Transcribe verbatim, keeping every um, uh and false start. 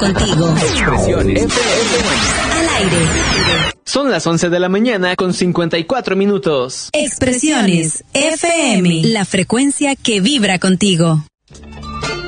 contigo. Expresiones F M. Al aire. Son las once de la mañana con cincuenta y cuatro minutos. Expresiones F M. La frecuencia que vibra contigo.